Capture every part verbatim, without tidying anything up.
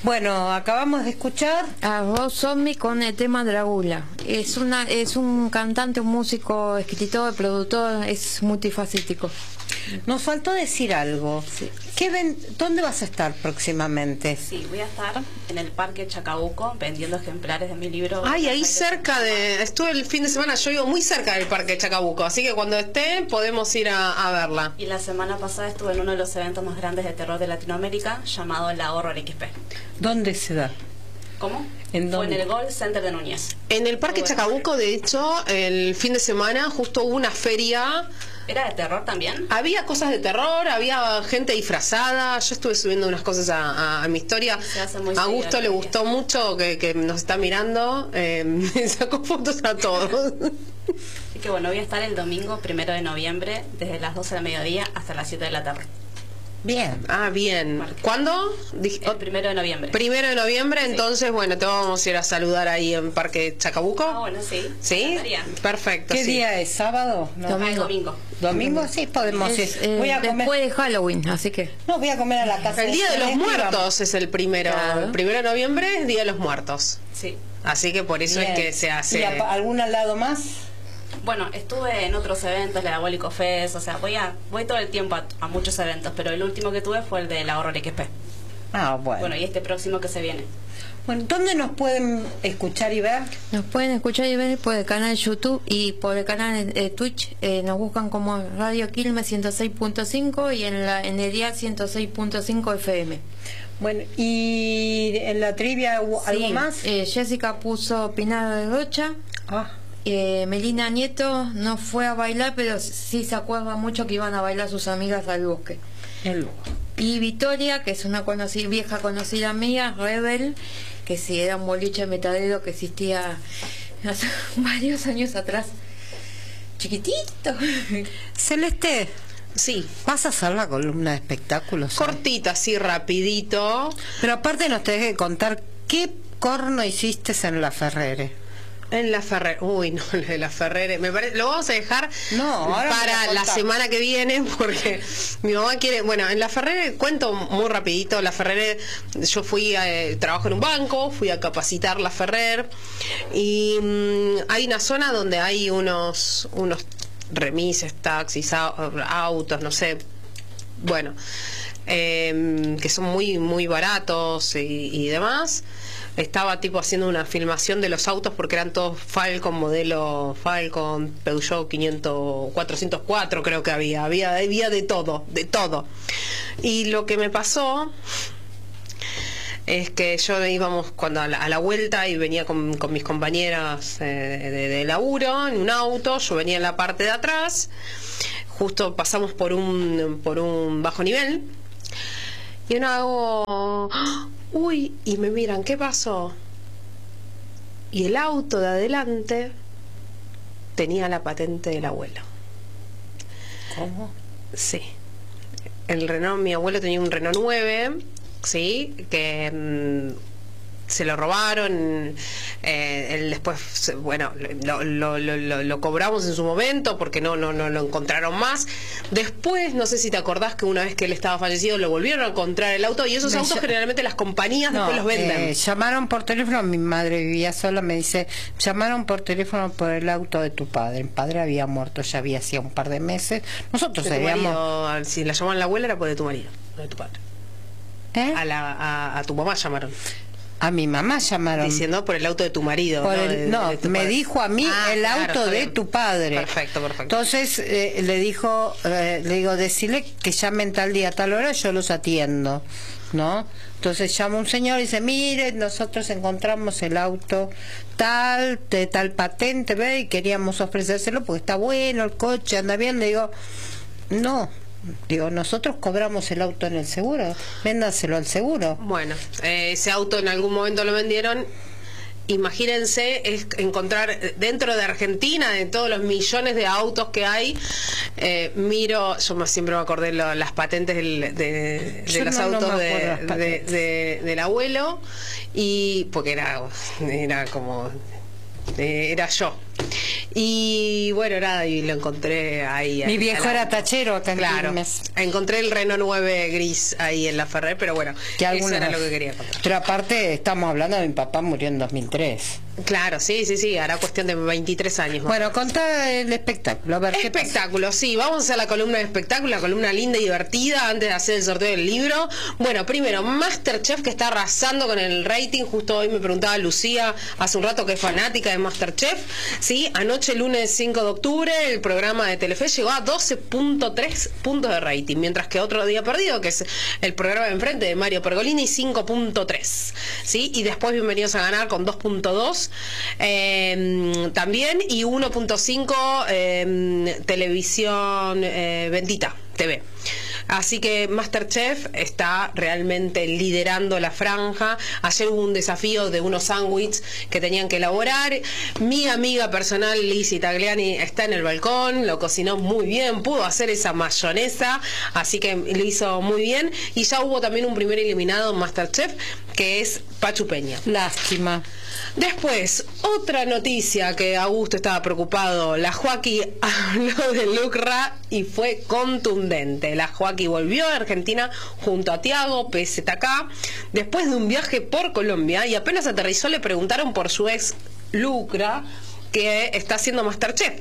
Bueno, acabamos de escuchar a Rob Zombie con el tema Dragula. Es una, es un cantante, un músico, escritor, productor, es multifacético. Nos faltó decir algo. Sí. ¿Qué ven, ¿Dónde vas a estar próximamente? Sí, voy a estar en el Parque Chacabuco vendiendo ejemplares de mi libro. Ay, ahí cerca de... Estuve el fin de semana, yo vivo muy cerca del Parque Chacabuco, así que cuando esté podemos ir a, a verla. Y la semana pasada estuve en uno de los eventos más grandes de terror de Latinoamérica, llamado la Horror X P. ¿Dónde se da? ¿Cómo? ¿En dónde? Fue en el Gold Center de Núñez. En el Parque Chacabuco, de hecho, el fin de semana justo hubo una feria. ¿Era de terror también? Había cosas de terror, había gente disfrazada. Yo estuve subiendo unas cosas a, a, a mi historia. Se hace muy a Gusto le gustó día. mucho que, que nos está mirando. Eh, me sacó fotos a todos. Así que bueno, voy a estar el domingo primero de noviembre, desde las doce del mediodía hasta las siete de la tarde. Bien. Ah, bien. ¿Cuándo? Dije, El primero de noviembre. Primero de noviembre, Sí. Entonces, bueno, te vamos a ir a saludar ahí en Parque Chacabuco. Ah, bueno, sí. ¿Sí? Estaría. Perfecto. ¿Qué sí. día es? ¿Sábado? No. Ah, el domingo. ¿Domingo? Sí, podemos Es, ir. eh, Voy a comer. después de Halloween, así que... No, voy a comer a la casa. El Día de los Celeste y Muertos vamos. es el primero. Claro. El primero de noviembre es Día de los Muertos. Sí. Así que por eso Bien. es que se hace. ¿Y a- algún al lado más? Bueno, estuve en otros eventos, la Diabólico Fest, o sea, voy a voy todo el tiempo a, a muchos eventos, pero el último que tuve fue el de la Horror X P. Ah, bueno. Bueno, y este próximo que se viene. Bueno, ¿dónde nos pueden escuchar y ver? Nos pueden escuchar y ver por el canal YouTube y por el canal eh, Twitch. Eh, nos buscan como Radio Quilmes ciento seis punto cinco y en, la, en el día ciento seis punto cinco F M. Bueno, ¿y en la trivia hubo algo Sí, más? eh, Jessica puso Pinar de Rocha. Ah, Eh, Melina Nieto no fue a bailar, pero sí se acuerda mucho que iban a bailar sus amigas al bosque. el lugar. Y Victoria, que es una conocida, vieja conocida mía, Rebel, que sí era un boliche metalero que existía hace varios años atrás. Chiquitito. Celeste, Sí. vas a hacer la columna de espectáculos. ¿eh? Cortita, así rapidito. Pero aparte nos tenés que contar qué corno hiciste en la Ferrere. En la Ferrere. Uy, no, lo de la Ferrere. Me parece, lo vamos a dejar No, ahora me para lo la contás. semana que viene porque mi mamá quiere. Bueno, en la Ferrere, cuento muy rapidito. La Ferrere, yo fui a eh, trabajo en un banco, fui a capacitar la Ferrer y mmm, hay una zona donde hay unos unos remises, taxis, au- autos, no sé. Bueno, eh, que son muy muy baratos y, y demás. Estaba tipo haciendo una filmación de los autos porque eran todos Falcon, modelo Falcon, Peugeot quinientos, cuatrocientos cuatro creo que había, había, había de todo, de todo. Y lo que me pasó es que yo íbamos cuando a la, a la vuelta y venía con, con mis compañeras eh, de, de laburo en un auto, yo venía en la parte de atrás, justo pasamos por un, por un bajo nivel y no hago... Uy, y me miran, ¿qué pasó? Y el auto de adelante tenía la patente del abuelo. ¿Cómo? Sí. El Renault, mi abuelo tenía un Renault nueve, sí, que mm, se lo robaron. Eh, él después, se- bueno, lo, lo, lo, lo, lo cobramos en su momento porque no, no, no lo encontraron más. Después, no sé si te acordás que una vez que él estaba fallecido lo volvieron a encontrar el auto y esos Me autos lla- generalmente las compañías No, después los venden. eh, llamaron por teléfono, mi madre vivía sola, me dice, llamaron por teléfono por el auto de tu padre. El padre había muerto, ya había hacía un par de meses. Nosotros De tu habíamos... marido, si la llamaban la abuela era por de tu marido, no de tu padre. ¿Eh? A, la, a, a tu mamá llamaron, A mi mamá llamaron. diciendo por el auto de tu marido. Por no, el- De- no, de tu me padre. dijo a mí Ah, el claro, auto está de bien. tu padre. Perfecto, perfecto. Entonces eh, le dijo, eh, le digo, decirle que llamen tal día, tal hora, yo los atiendo, ¿no? Entonces llama un señor y dice, mire, nosotros encontramos el auto tal, de tal patente, ¿ve? Y queríamos ofrecérselo porque está bueno, el coche anda bien. Le digo, no. Digo, nosotros cobramos el auto en el seguro, véndaselo al seguro. Bueno, eh, ese auto en algún momento lo vendieron. Imagínense es encontrar dentro de Argentina, de todos los millones de autos que hay, eh, miro, yo me- siempre me acordé lo- las patentes del- de, de Yo los no- no autos me de- acuerdo las de- patentes. de- del abuelo, y porque era, era como... eh, era yo. Y bueno, nada, y lo encontré ahí. Mi ahí, viejo la- era tachero acá en Claro, Quilmes. encontré el Renault nueve gris ahí en la Ferrer, pero bueno, Que eso alguna era vez. lo que quería contar. Pero aparte, estamos hablando de mi papá murió en dos mil tres. Claro, sí, sí, sí, hará cuestión de veintitrés años. más. Bueno, contá el espectáculo. A ver, ¿qué pasa? Espectáculo, sí, vamos a hacer la columna de espectáculo, la columna linda y divertida antes de hacer el sorteo del libro. Bueno, primero, Masterchef, que está arrasando con el rating. Justo hoy me preguntaba Lucía hace un rato, que es fanática de Masterchef. Sí, anoche, lunes cinco de octubre, el programa de Telefe llegó a doce punto tres puntos de rating, mientras que Otro Día Perdido, que es el programa de enfrente de Mario Pergolini, cinco punto tres. Sí, y después Bienvenidos a Ganar con dos punto dos eh, también, y uno punto cinco eh, Televisión eh, Bendita T V. Así que Masterchef está realmente liderando la franja. Ayer hubo un desafío de unos sándwiches que tenían que elaborar. Mi amiga personal Lizzy Tagliani está en el balcón, lo cocinó muy bien, pudo hacer esa mayonesa, así que lo hizo muy bien. Y ya hubo también un primer eliminado en Masterchef, que es Pachu Peña. Lástima. Después, otra noticia que Augusto estaba preocupado. La Joaquí habló de Lucra y fue contundente. La Joaquí volvió a Argentina junto a Tiago P Z K después de un viaje por Colombia, y apenas aterrizó le preguntaron por su ex Lucra, que está haciendo Masterchef,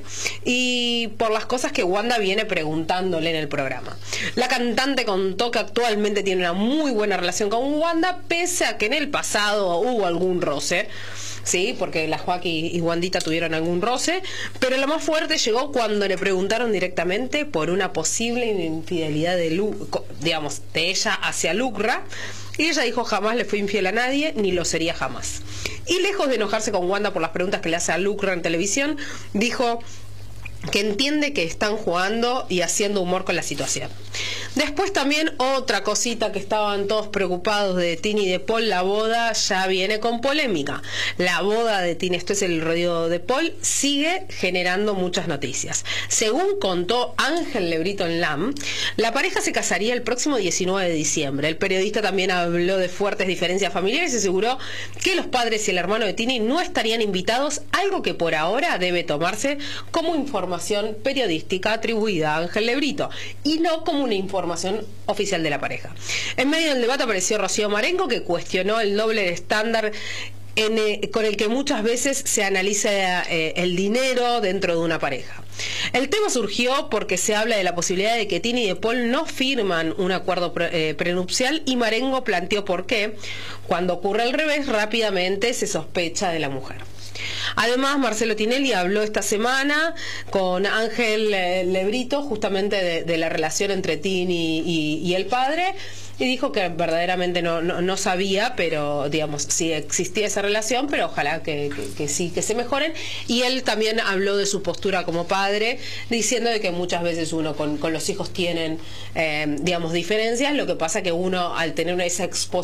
y por las cosas que Wanda viene preguntándole en el programa. La cantante contó que actualmente tiene una muy buena relación con Wanda, pese a que en el pasado hubo algún roce. Sí, porque la Joaquí y Wandita tuvieron algún roce, pero lo más fuerte llegó cuando le preguntaron directamente por una posible infidelidad de Lu, digamos, de ella hacia Lucra, y ella dijo: jamás le fui infiel a nadie, ni lo sería jamás. Y lejos de enojarse con Wanda por las preguntas que le hace a Lucra en televisión, dijo que entiende que están jugando y haciendo humor con la situación. Después también otra cosita que estaban todos preocupados de Tini y de Paul: la boda ya viene con polémica. La boda de Tini, esto es el rodeo de Paul, sigue generando muchas noticias. Según contó Ángel Lebrito en LAM, la pareja se casaría el próximo diecinueve de diciembre. El periodista también habló de fuertes diferencias familiares y aseguró que los padres y el hermano de Tini no estarían invitados, algo que por ahora debe tomarse como información periodística atribuida a Ángel Lebrito y no como una información oficial de la pareja. En medio del debate apareció Rocío Marengo, que cuestionó el doble estándar en, eh, con el que muchas veces se analiza eh, el dinero dentro de una pareja. El tema surgió porque se habla de la posibilidad de que Tini y de Paul no firman un acuerdo pre, eh, prenupcial, y Marengo planteó por qué, cuando ocurre al revés, rápidamente se sospecha de la mujer. Además, Marcelo Tinelli habló esta semana con Ángel eh, Lebrito justamente de, de la relación entre Tini y, y el padre, y dijo que verdaderamente no, no, no sabía, pero digamos, sí existía esa relación, pero ojalá que, que, que sí, que se mejoren. Y él también habló de su postura como padre, diciendo de que muchas veces uno con, con los hijos tienen, eh, digamos, diferencias. Lo que pasa que uno, al tener esa exposición